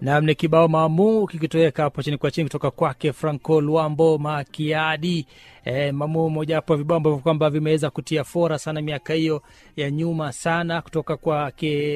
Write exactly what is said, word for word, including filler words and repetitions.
Na mne kibao Mamu kikitoweka hapo chini kwa chini kutoka kwake Franco Luambo Makiadi. E, Mamu moja hapo vibao ambavyo kwamba vimeweza kutia fora sana miaka hiyo ya nyuma sana kutoka kwake